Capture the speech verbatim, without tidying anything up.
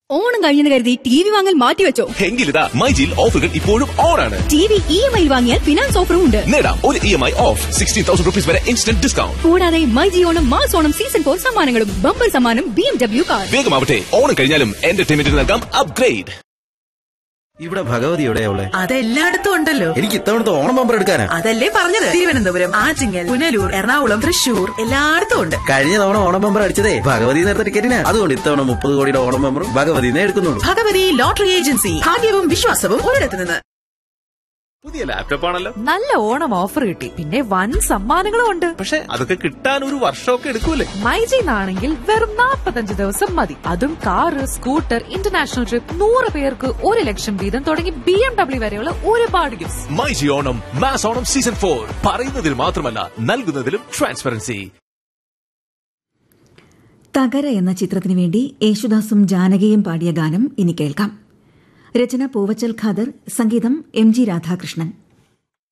ഓണം കഴിഞ്ഞെന്ന് കരുതി T V വാങ്ങൽ മാറ്റിവെച്ചോ? എങ്കിലിതാ മൈജിയിൽ ഓഫറുകൾ ഇപ്പോഴും ഓണാണ്. T V E M I വാങ്ങിയാൽ ഫിനാൻസ് ഓഫറും ഉണ്ട്. നേടാം ഒരു E M I of sixteen thousand rupees വരെ ഇൻസ്റ്റന്റ് ഡിസ്കൗണ്ട്. കൂടാതെ myG Onam mass Onam season four സമ്മാനങ്ങളും ബമ്പർ സമ്മാനം B M W car. വേഗമാവട്ടെ, Onam കഴിഞ്ഞാലും എന്റർടൈൻമെന്റിന് നൽകാം അപ്ഗ്രേഡ്. ഇവിടെ ഭഗവതി എവിടെയുള്ള? അതെല്ലായിടത്തും ഉണ്ടല്ലോ. എനിക്ക് ഇത്തവണത്തെ ഓണം ബമ്പർ എടുക്കാനാ. അതല്ലേ പറഞ്ഞത്, തിരുവനന്തപുരം, ആറ്റിങ്ങൽ, പുനലൂർ, എറണാകുളം, തൃശൂർ എല്ലായിടത്തും ഉണ്ട്. കഴിഞ്ഞ തവണ ഓണം ബമ്പർ അടിച്ചതേ ഭഗവതി നേരത്തെ ടിക്കറ്റിനാ. അതുകൊണ്ട് ഇത്തവണ മുപ്പത് കോടിയുടെ ഓണം ബമ്പറും ഭഗവതിനെ എടുക്കുന്നുള്ളൂ. ഭഗവതി ലോട്ടറി ഏജൻസി, ഭാഗ്യവും വിശ്വാസവും ഒരിടത്ത് നിന്ന്. പുതിയ ലാപ്ടോപ്പ് ആണല്ലോ. നല്ല ഓണം ഓഫർ കിട്ടി, പിന്നെ വൻ സമ്മാനങ്ങളും ഉണ്ട്. പക്ഷെ അതൊക്കെ കിട്ടാൻ ഒരു വർഷമൊക്കെ എടുക്കൂലേ? മൈജിന്നാണെങ്കിൽ വെറും നാൽപ്പത്തഞ്ച് ദിവസം മതി. അതും കാറ്, സ്കൂട്ടർ, ഇന്റർനാഷണൽ ട്രിപ്പ്, നൂറ് പേർക്ക് ഒരു ലക്ഷം വീതം തുടങ്ങി ബി എം ഡബ്ല്യു വരെയുള്ള ഒരുപാട് gifts. MyG Onam mass Onam season four, പറയുന്നതിൽ മാത്രമല്ല നൽകുന്നതിലും ട്രാൻസ്പെറൻസി. തകര എന്ന ചിത്രത്തിനു വേണ്ടി യേശുദാസും ജാനകിയും പാടിയ ഗാനം ഇനി കേൾക്കാം. രചന പൂവച്ചൽ ഖാദർ, സംഗീതം എം ജി രാധാകൃഷ്ണൻ.